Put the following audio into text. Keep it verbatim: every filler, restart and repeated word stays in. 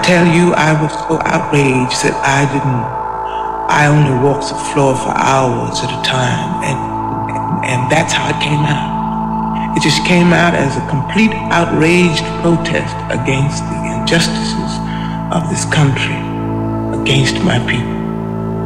tell you I was so outraged that I didn't, I only walked the floor for hours at a time, and, and, and that's how it came out. It just came out as a complete outraged protest against the injustices of this country, against my people.